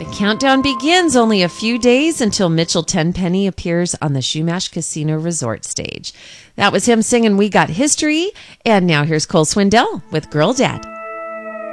The countdown begins, only a few days until Mitchell Tenpenny appears on the Chumash Casino Resort stage. That was him singing We Got History. And now here's Cole Swindell with Girl Dad.